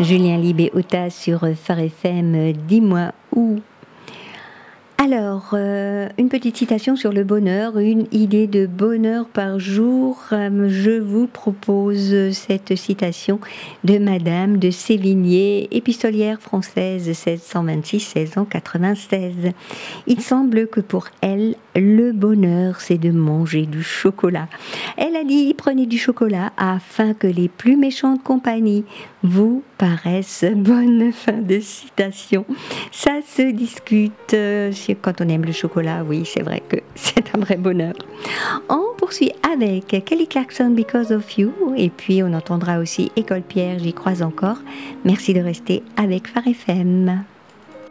Julien Libé-Ota sur Phare FM, dis-moi où. Alors, une petite citation sur le bonheur, une idée de bonheur par jour. Je vous propose cette citation de Madame de Sévigné, épistolière française 1626-1696. Il semble que pour elle, le bonheur, c'est de manger du chocolat. Elle a dit, prenez du chocolat afin que les plus méchantes compagnies vous paraissent bonnes. Fin de citation. Ça se discute. Quand on aime le chocolat, oui, c'est vrai que c'est un vrai bonheur. On poursuit avec Kelly Clarkson, Because of You, et puis on entendra aussi École Pierre, j'y crois encore. Merci de rester avec Phare FM.